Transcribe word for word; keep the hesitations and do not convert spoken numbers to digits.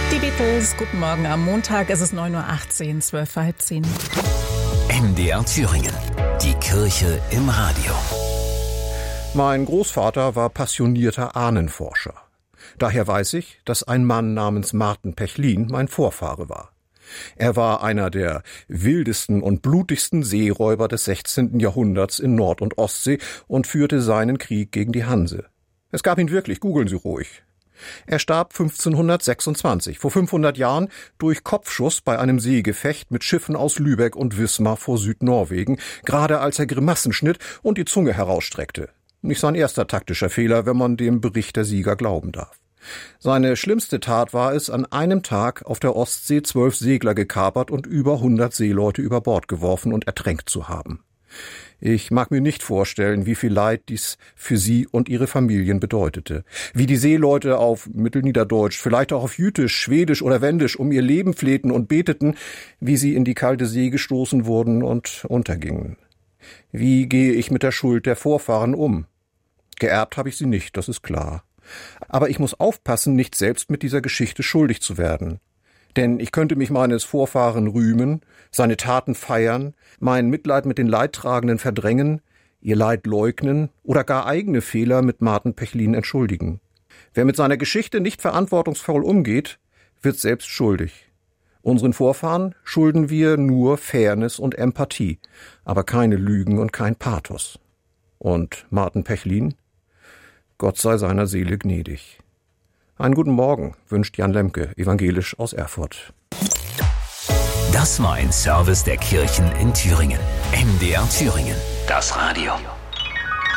Die Beatles, guten Morgen am Montag, es ist neun Uhr achtzehn, zwölf vor halb zehn. M D R Thüringen, die Kirche im Radio. Mein Großvater war passionierter Ahnenforscher. Daher weiß ich, dass ein Mann namens Marten Pechlin mein Vorfahre war. Er war einer der wildesten und blutigsten Seeräuber des sechzehnten Jahrhunderts in Nord- und Ostsee und führte seinen Krieg gegen die Hanse. Es gab ihn wirklich, googeln Sie ruhig. Er starb fünfzehnhundertsechsundzwanzig, vor fünfhundert Jahren, durch Kopfschuss bei einem Seegefecht mit Schiffen aus Lübeck und Wismar vor Südnorwegen, gerade als er Grimassen schnitt und die Zunge herausstreckte. Nicht sein erster taktischer Fehler, wenn man dem Bericht der Sieger glauben darf. Seine schlimmste Tat war es, an einem Tag auf der Ostsee zwölf Segler gekapert und über hundert Seeleute über Bord geworfen und ertränkt zu haben. Ich mag mir nicht vorstellen, wie viel Leid dies für sie und ihre Familien bedeutete. Wie die Seeleute auf Mittelniederdeutsch, vielleicht auch auf Jütisch, Schwedisch oder Wendisch um ihr Leben flehten und beteten, wie sie in die kalte See gestoßen wurden und untergingen. Wie gehe ich mit der Schuld der Vorfahren um? Geerbt habe ich sie nicht, das ist klar. Aber ich muss aufpassen, nicht selbst mit dieser Geschichte schuldig zu werden. Denn ich könnte mich meines Vorfahren rühmen, seine Taten feiern, mein Mitleid mit den Leidtragenden verdrängen, ihr Leid leugnen oder gar eigene Fehler mit Marten Pechlin entschuldigen. Wer mit seiner Geschichte nicht verantwortungsvoll umgeht, wird selbst schuldig. Unseren Vorfahren schulden wir nur Fairness und Empathie, aber keine Lügen und kein Pathos. Und Marten Pechlin? Gott sei seiner Seele gnädig. Einen guten Morgen wünscht Jan Lemke, evangelisch aus Erfurt. Das war ein Service der Kirchen in Thüringen. M D R Thüringen, das Radio.